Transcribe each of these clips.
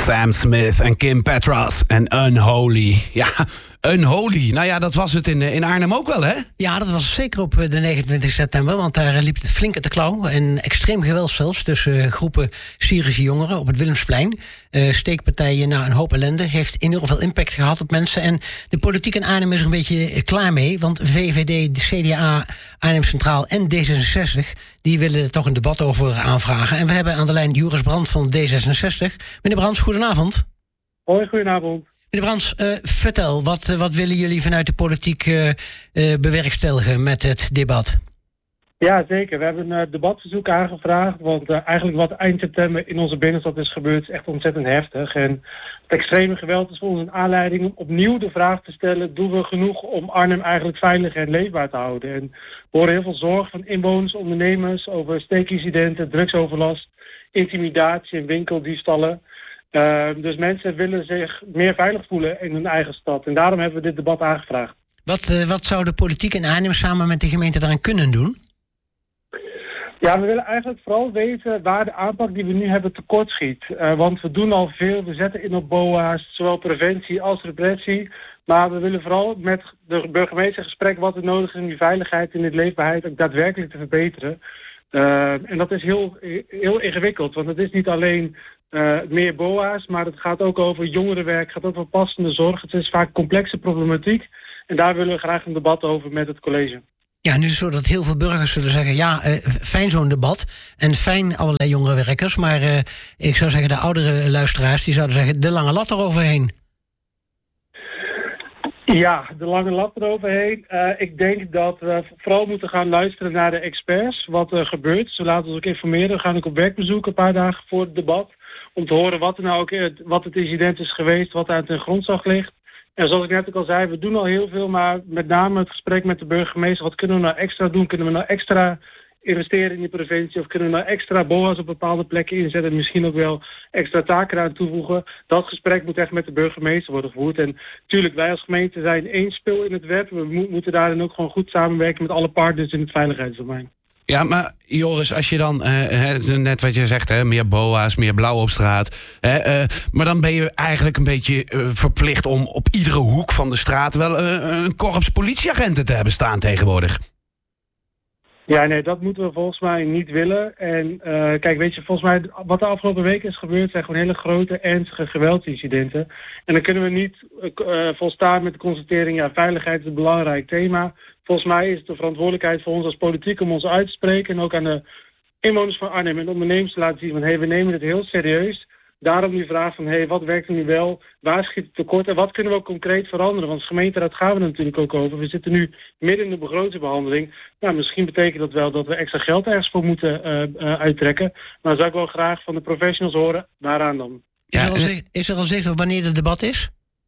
Sam Smith en Kim Petras en Unholy. Ja, Unholy. Nou ja, dat was het in Arnhem ook wel, hè? Ja, dat was zeker op de 29 september. Want daar liep het flink uit de klauw. En extreem geweld zelfs tussen groepen Syrische jongeren op het Willemsplein. Steekpartijen, nou, een hoop ellende. Heeft enorm veel impact gehad op mensen. En de politiek in Arnhem is er een beetje klaar mee. Want VVD, de CDA, Arnhem Centraal en D66... die willen er toch een debat over aanvragen. En we hebben aan de lijn Joris Brandt van D66. Meneer Brandt, goedenavond. Hoi, goedenavond. Meneer Brands, vertel, wat willen jullie vanuit de politiek bewerkstelligen met het debat? Ja, zeker. We hebben een debatverzoek aangevraagd. Want eigenlijk wat eind september in onze binnenstad is gebeurd... is echt ontzettend heftig. En het extreme geweld is voor ons een aanleiding om opnieuw de vraag te stellen... doen we genoeg om Arnhem eigenlijk veilig en leefbaar te houden? En we horen heel veel zorg van inwoners, ondernemers... over steekincidenten, drugsoverlast, intimidatie en winkeldiefstallen... Dus mensen willen zich meer veilig voelen in hun eigen stad. En daarom hebben we dit debat aangevraagd. Wat zou de politiek in Arnhem samen met de gemeente daaraan kunnen doen? Ja, we willen eigenlijk vooral weten waar de aanpak die we nu hebben tekortschiet. Want we doen al veel, we zetten in op BOA's, zowel preventie als repressie. Maar we willen vooral met de burgemeester gesprek wat er nodig is om die veiligheid en de leefbaarheid ook daadwerkelijk te verbeteren. En dat is heel ingewikkeld, want het is niet alleen meer BOA's, maar het gaat ook over jongerenwerk, het gaat ook over passende zorg. Het is vaak complexe problematiek en daar willen we graag een debat over met het college. Ja, nu is het zo dat heel veel burgers zullen zeggen... ja, fijn zo'n debat en fijn allerlei jongerenwerkers... maar ik zou zeggen, de oudere luisteraars die zouden zeggen... de lange lat eroverheen. Ja, de lange lat eroverheen. Ik denk dat we vooral moeten gaan luisteren naar de experts, wat er gebeurt. Ze laten ons ook informeren. We gaan ook op werkbezoek een paar dagen voor het debat... om te horen wat het incident is geweest, wat aan ten grondslag ligt. En zoals ik net ook al zei, we doen al heel veel... maar met name het gesprek met de burgemeester... wat kunnen we nou extra doen? Kunnen we nou extra investeren in die preventie... of kunnen we nou extra BOA's op bepaalde plekken inzetten... en misschien ook wel extra taken eraan toevoegen? Dat gesprek moet echt met de burgemeester worden gevoerd. En natuurlijk, wij als gemeente zijn één spil in het web. We moeten daarin ook gewoon goed samenwerken... met alle partners in het veiligheidsdomein. Ja, maar Joris, als je dan, net wat je zegt, hè, meer BOA's, meer blauw op straat... maar dan ben je eigenlijk een beetje verplicht om op iedere hoek van de straat... wel een korps politieagenten te hebben staan tegenwoordig. Ja, nee, dat moeten we volgens mij niet willen. En kijk, weet je, volgens mij wat de afgelopen weken is gebeurd... zijn gewoon hele grote, ernstige geweldsincidenten. En dan kunnen we niet volstaan met de constatering... ja, veiligheid is een belangrijk thema... Volgens mij is het de verantwoordelijkheid voor ons als politiek om ons uit te spreken... en ook aan de inwoners van Arnhem en ondernemers te laten zien... van we nemen dit heel serieus. Daarom die vraag van, wat werkt er nu wel? Waar schiet het tekort? En wat kunnen we ook concreet veranderen? Want als gemeenteraad gaan we er natuurlijk ook over. We zitten nu midden in de begrotingsbehandeling. Nou, misschien betekent dat wel dat we extra geld ergens voor moeten uittrekken. Maar dan zou ik wel graag van de professionals horen, waaraan dan? Is er al zeker wanneer het debat is?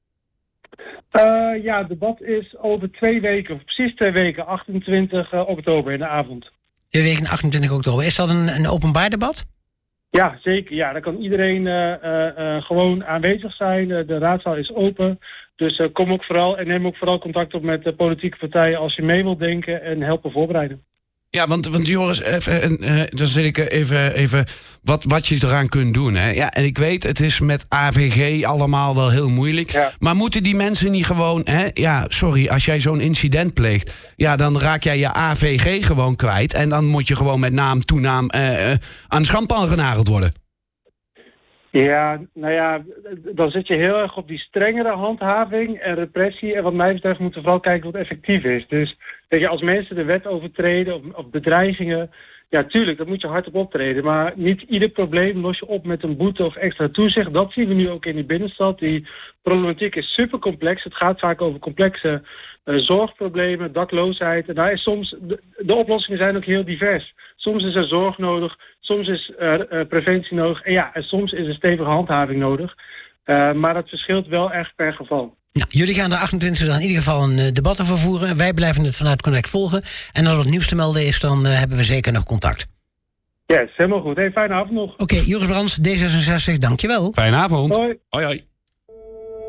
Ja, het debat is over 2 weken, of precies 2 weken, 28 oktober in de avond. 2 weken, 28 oktober. Is dat een openbaar debat? Ja, zeker. Ja, daar kan iedereen gewoon aanwezig zijn. De raadzaal is open. Dus kom ook vooral en neem ook vooral contact op met de politieke partijen als je mee wilt denken en helpen voorbereiden. Ja, want Joris, dan zit ik even wat je eraan kunt doen. Hè? Ja, en ik weet, het is met AVG allemaal wel heel moeilijk. Ja. Maar moeten die mensen niet gewoon... Hè? Ja, sorry, als jij zo'n incident pleegt... ja, dan raak jij je AVG gewoon kwijt. En dan moet je gewoon met naam, toenaam aan de schandpaal genageld worden. Ja, nou ja, dan zit je heel erg op die strengere handhaving en repressie. En wat mij betreft moeten we vooral kijken wat effectief is. Dus weet je, als mensen de wet overtreden of bedreigingen... ja, tuurlijk, daar moet je hard op optreden. Maar niet ieder probleem los je op met een boete of extra toezicht. Dat zien we nu ook in die binnenstad. Die problematiek is super complex. Het gaat vaak over complexe zorgproblemen, dakloosheid. En daar is soms, de oplossingen zijn ook heel divers. Soms is er zorg nodig, soms is er preventie nodig. En soms is er stevige handhaving nodig. Maar dat verschilt wel echt per geval. Nou, jullie gaan de 28e dan in ieder geval een debat over voeren. Wij blijven het vanuit Connect volgen. En als er wat nieuws te melden is, dan hebben we zeker nog contact. Yes, helemaal goed. Hey, fijne avond nog. Oké, Joris Brands, D66, dankjewel. Fijne avond. Hoi. Hoi, hoi.